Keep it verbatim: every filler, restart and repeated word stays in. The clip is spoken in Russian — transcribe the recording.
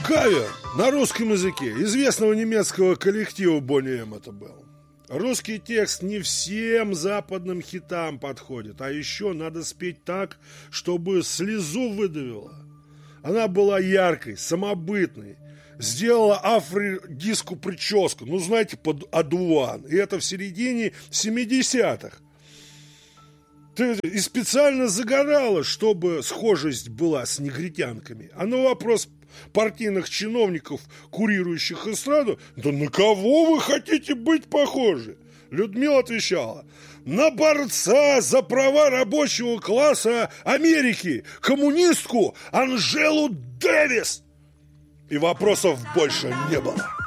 Кавер на русском языке известного немецкого коллектива Boney M это был. Русский текст не всем западным хитам подходит, а еще надо спеть так, чтобы слезу выдавило. Она была яркой, самобытной, сделала афродиску прическу, ну знаете, под одуван. И это в середине семидесятых. И специально загорала, чтобы схожесть была с негритянками. А на вопрос партийных чиновников, курирующих эстраду: да на кого вы хотите быть похожи? Людмила отвечала: на борца за права рабочего класса Америки, коммунистку Анжелу Дэвис. И вопросов больше не было.